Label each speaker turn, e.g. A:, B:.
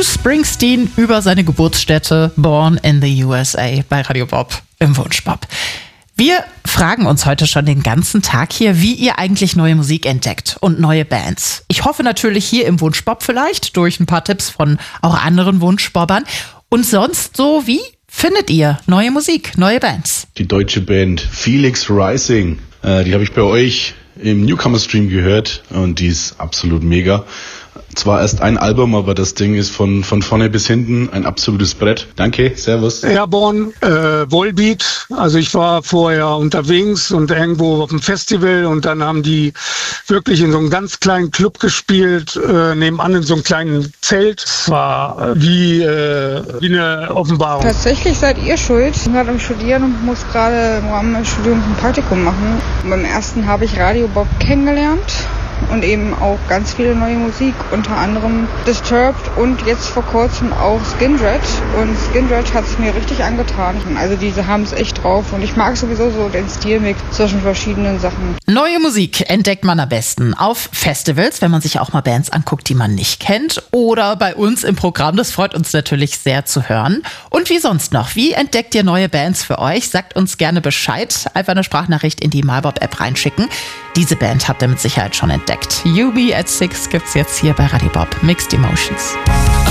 A: Bruce Springsteen über seine Geburtsstätte Born in the USA bei Radio Bob im Wunschbob. Wir fragen uns heute schon den ganzen Tag hier, wie ihr eigentlich neue Musik entdeckt und neue Bands. Ich hoffe natürlich hier im Wunschbob vielleicht durch ein paar Tipps von auch anderen Wunschbobbern. Und sonst so, wie findet ihr neue Musik, neue Bands?
B: Die deutsche Band Felix Rising, die habe ich bei euch im Newcomer-Stream gehört und die ist absolut mega. Zwar erst ein Album, aber das Ding ist von vorne bis hinten ein absolutes Brett. Danke, servus.
C: Airborne, Volbeat. Also ich war vorher unterwegs und irgendwo auf einem Festival und dann haben die wirklich in so einem ganz kleinen Club gespielt, nebenan in so einem kleinen Zelt. Es war wie eine Offenbarung.
D: Tatsächlich seid ihr schuld. Ich bin gerade am Studieren und muss gerade im Rahmen meines Studiums ein Praktikum machen. Und beim ersten habe ich Radio Bob kennengelernt. Und eben auch ganz viele neue Musik, unter anderem Disturbed und jetzt vor kurzem auch Skindred. Und Skindred hat es mir richtig angetan. Also diese haben es echt drauf und ich mag sowieso so den Stilmix zwischen verschiedenen Sachen.
A: Neue Musik entdeckt man am besten auf Festivals, wenn man sich auch mal Bands anguckt, die man nicht kennt, oder bei uns im Programm. Das freut uns natürlich sehr zu hören. Und wie sonst noch, wie entdeckt ihr neue Bands für euch? Sagt uns gerne Bescheid. Einfach eine Sprachnachricht in die MyBob-App reinschicken. Diese Band habt ihr mit Sicherheit schon entdeckt. UB at 6 gibt's jetzt hier bei Radio Bob. Mixed Emotions.